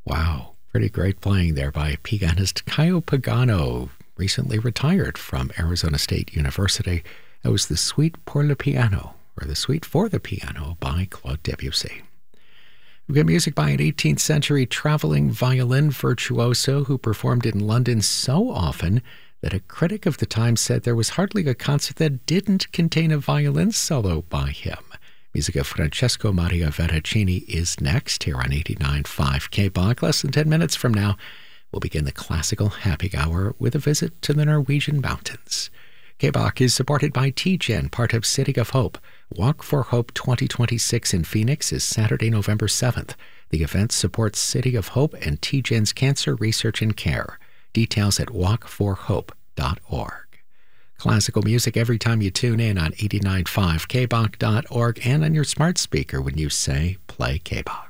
Wow, pretty great playing there by pianist Caio Pagano, recently retired from Arizona State University. That was the Suite pour le piano, or the Suite for the Piano by Claude Debussy. We've got music by an 18th century traveling violin virtuoso who performed in London so often that a critic of the time said there was hardly a concert that didn't contain a violin solo by him. Music of Francesco Maria Veracini is next here on 89.5 KBOK. Less than 10 minutes from now, we'll begin the classical happy hour with a visit to the Norwegian mountains. KBOK is supported by TGen, part of City of Hope. Walk for Hope 2026 in Phoenix is Saturday, November 7th. The event supports City of Hope and TGen's cancer research and care. Details at walkforhope.org. Classical music every time you tune in on 89.5 KBOK.org and on your smart speaker when you say play KBOK.